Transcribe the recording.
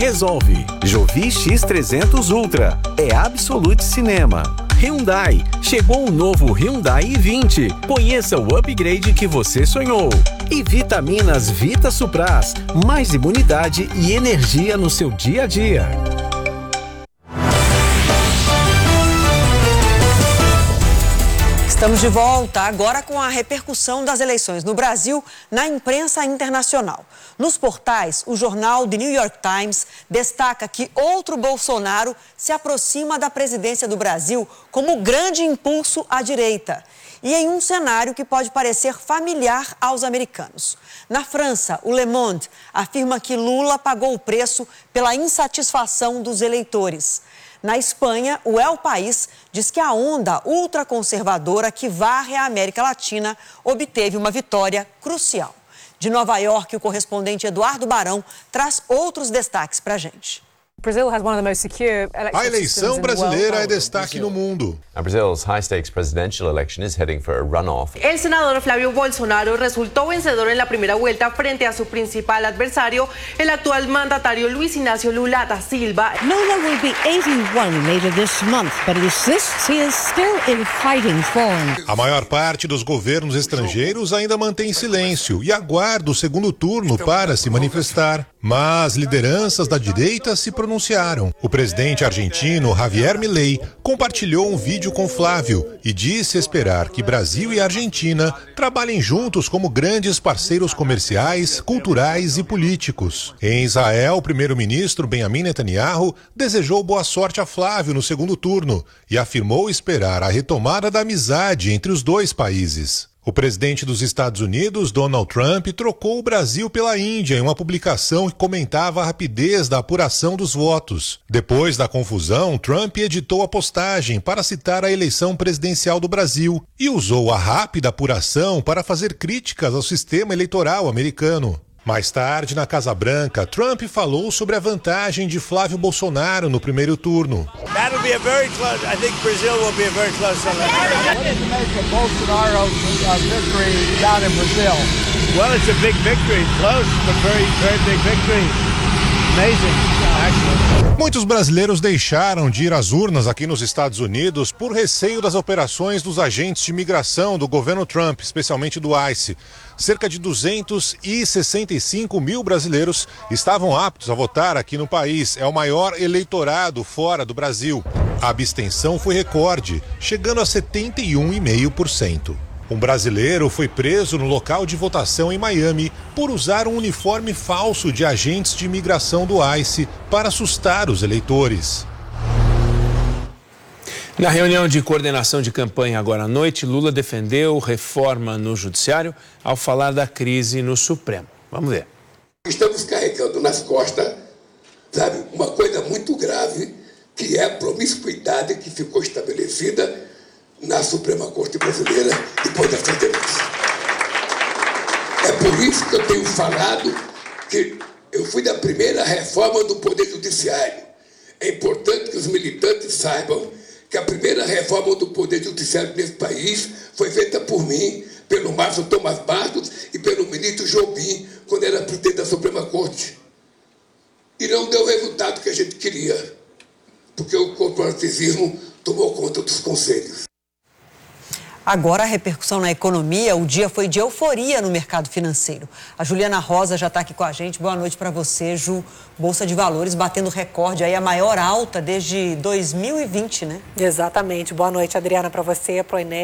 Resolve. Jovi X300 Ultra. É Absolute Cinema. Hyundai. Chegou o novo Hyundai i20. Conheça o upgrade que você sonhou. E Vitaminas Vita Supras. Mais imunidade e energia no seu dia a dia. Estamos de volta agora com a repercussão das eleições no Brasil na imprensa internacional. Nos portais, o jornal The New York Times destaca que outro Bolsonaro se aproxima da presidência do Brasil como grande impulso à direita. E em um cenário que pode parecer familiar aos americanos. Na França, o Le Monde afirma que Lula pagou o preço pela insatisfação dos eleitores. Na Espanha, o El País diz que a onda ultraconservadora que varre a América Latina obteve uma vitória crucial. De Nova York, o correspondente Eduardo Barão traz outros destaques para a gente. A eleição brasileira é destaque no mundo. Brazil's high-stakes presidential election is heading for a runoff. El senador Flavio Bolsonaro resultó vencedor en la primera vuelta frente a su principal adversario, el actual mandatario Luis Ignacio Lula da Silva. Lula will be 81 later this month, but he insists he is still in fighting form. A maior parte dos governos estrangeiros ainda mantém silêncio e aguarda o segundo turno para se manifestar. Mas lideranças da direita se pronunciaram. O presidente argentino Javier Milei compartilhou um vídeo com Flávio e disse esperar que Brasil e Argentina trabalhem juntos como grandes parceiros comerciais, culturais e políticos. Em Israel, o primeiro-ministro Benjamin Netanyahu desejou boa sorte a Flávio no segundo turno e afirmou esperar a retomada da amizade entre os dois países. O presidente dos Estados Unidos, Donald Trump, trocou o Brasil pela Índia em uma publicação que comentava a rapidez da apuração dos votos. Depois da confusão, Trump editou a postagem para citar a eleição presidencial do Brasil e usou a rápida apuração para fazer críticas ao sistema eleitoral americano. Mais tarde, na Casa Branca, Trump falou sobre a vantagem de Flávio Bolsonaro no primeiro turno. That'll be a very close. I think Brazil will be a very close election. What does it make of Bolsonaro's victory down in Brazil? Well, it's a big victory. Close, but very, very big victory. Amazing, actually. Muitos brasileiros deixaram de ir às urnas aqui nos Estados Unidos por receio das operações dos agentes de imigração do governo Trump, especialmente do ICE. Cerca de 265 mil brasileiros estavam aptos a votar aqui no país. É o maior eleitorado fora do Brasil. A abstenção foi recorde, chegando a 71,5%. Um brasileiro foi preso no local de votação em Miami por usar um uniforme falso de agentes de imigração do ICE para assustar os eleitores. Na reunião de coordenação de campanha agora à noite, Lula defendeu reforma no Judiciário ao falar da crise no Supremo. Vamos ver. Estamos carregando nas costas, sabe, uma coisa muito grave, que é a promiscuidade que ficou estabelecida na Suprema Corte Brasileira depois da sentença. É por isso que eu tenho falado que eu fui da primeira reforma do Poder Judiciário. É importante que os militantes saibam que a primeira reforma do Poder Judiciário nesse país foi feita por mim, pelo Márcio Tomás Bastos e pelo ministro Jobim, quando era presidente da Suprema Corte. E não deu o resultado que a gente queria, porque o corporativismo tomou conta dos conselhos. Agora a repercussão na economia, o dia foi de euforia no mercado financeiro. A Juliana Rosa já está aqui com a gente. Boa noite para você, Ju. Bolsa de Valores batendo recorde, aí a maior alta desde 2020, né? Exatamente. Boa noite, Adriana, para você, para o Ené.